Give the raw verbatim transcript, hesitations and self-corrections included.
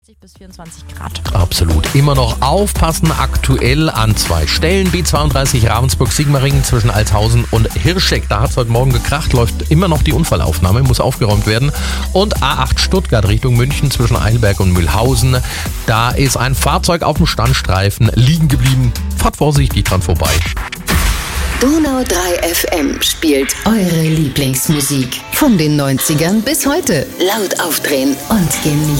bis vierundzwanzig Grad. Absolut. Immer noch aufpassen, aktuell an zwei Stellen. B zweiunddreißig Ravensburg-Sigmaringen zwischen Altshausen und Hirschegg. Da hat es heute Morgen gekracht, läuft immer noch die Unfallaufnahme, muss aufgeräumt werden. Und A acht Stuttgart Richtung München zwischen Eilberg und Mühlhausen. Da ist ein Fahrzeug auf dem Standstreifen liegen geblieben. Fahrt vorsichtig dran vorbei. Donau drei F M spielt eure Lieblingsmusik. Von den neunzigern bis heute. Laut aufdrehen und genießen.